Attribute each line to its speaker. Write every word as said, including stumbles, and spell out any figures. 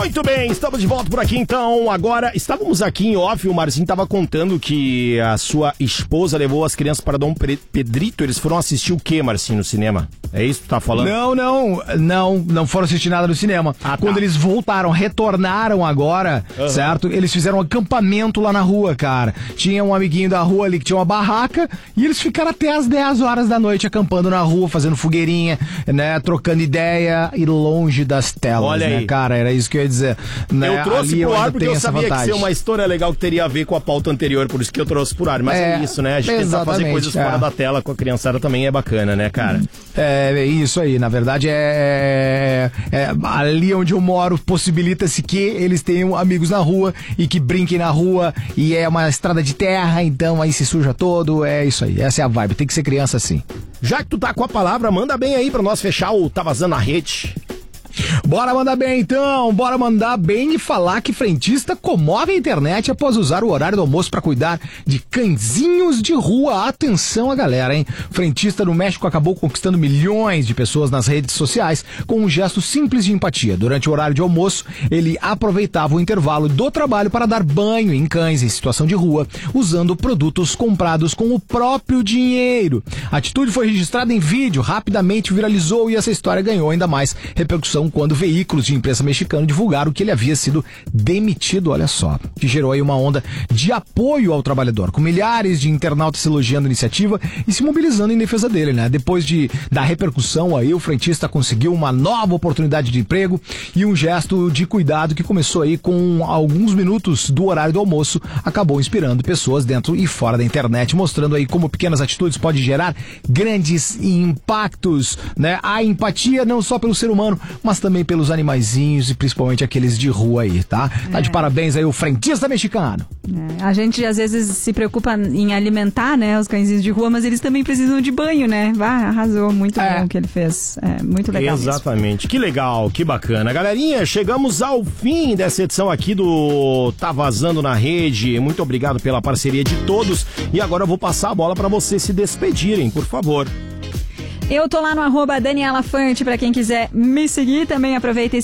Speaker 1: Muito bem, estamos de volta por aqui então. Agora, estávamos aqui em off, o Marcinho estava contando que a sua esposa levou as crianças para Dom Pedrito. Eles foram assistir o que, Marcinho, no cinema? É isso que tu tá falando?
Speaker 2: Não, não, não, não foram assistir nada no cinema. Ah, Quando tá. eles voltaram, retornaram agora, uhum. certo? Eles fizeram um acampamento lá na rua, cara. Tinha um amiguinho da rua ali que tinha uma barraca e eles ficaram até as dez horas da noite acampando na rua, fazendo fogueirinha, né? Trocando ideia e longe das telas, Olha né, aí. cara? Era isso que eu ia dizer. Né?
Speaker 1: Eu trouxe
Speaker 2: ali
Speaker 1: pro ar porque eu sabia
Speaker 2: vantagem.
Speaker 1: que ia ser uma história legal que teria a ver com a pauta anterior, por isso que eu trouxe pro ar. Mas é, é isso, né? A gente tentar fazer coisas é. fora da tela com a criançada também é bacana, né, cara?
Speaker 2: É, é isso aí. Na verdade, é, é ali onde eu moro, possibilita-se que eles tenham amigos na rua e que brinquem na rua, e é uma estrada de terra, então aí se suja todo, é isso aí, essa é a vibe, tem que ser criança assim.
Speaker 1: Já que tu tá com a palavra, manda bem aí pra nós fechar o Tá Vazando na Rede.
Speaker 2: Bora mandar bem então, bora mandar bem e falar que frentista comove a internet após usar o horário do almoço para cuidar de cãezinhos de rua. Atenção a galera, hein? Frentista no México acabou conquistando milhões de pessoas nas redes sociais com um gesto simples de empatia. Durante o horário de almoço, ele aproveitava o intervalo do trabalho para dar banho em cães em situação de rua, usando produtos comprados com o próprio dinheiro. A atitude foi registrada em vídeo, rapidamente viralizou e essa história ganhou ainda mais repercussão quando veículos de imprensa mexicana divulgaram que ele havia sido demitido, olha só, que gerou aí uma onda de apoio ao trabalhador, com milhares de internautas elogiando a iniciativa e se mobilizando em defesa dele, né? Depois de, da repercussão aí, o frentista conseguiu uma nova oportunidade de emprego e um gesto de cuidado que começou aí com alguns minutos do horário do almoço, acabou inspirando pessoas dentro e fora da internet, mostrando aí como pequenas atitudes podem gerar grandes impactos, né? A empatia não só pelo ser humano, mas também pelos animaizinhos e principalmente aqueles de rua aí, tá? Tá é. de parabéns aí o frentista mexicano.
Speaker 3: É. A gente às vezes se preocupa em alimentar, né, os cãezinhos de rua, mas eles também precisam de banho, né? Vá, arrasou, muito é. bom o que ele fez. É, muito legal.
Speaker 1: Exatamente, mesmo. Que legal, que bacana. Galerinha, chegamos ao fim dessa edição aqui do Tá Vazando na Rede. Muito obrigado pela parceria de todos e agora eu vou passar a bola para vocês se despedirem, por favor.
Speaker 3: Eu tô lá no arroba Daniela Fante, pra quem quiser me seguir. Também aproveita e